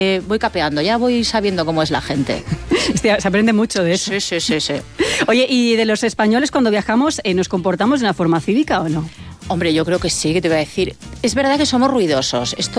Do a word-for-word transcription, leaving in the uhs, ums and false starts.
eh, voy capeando, ya voy sabiendo cómo es la gente. Hostia, se aprende mucho de eso. Sí, sí, sí, sí. Oye, ¿y de los españoles cuando viajamos eh, nos comportamos de una forma cívica o no? Hombre, yo creo que sí, que te voy a decir. Es verdad que somos ruidosos. Esto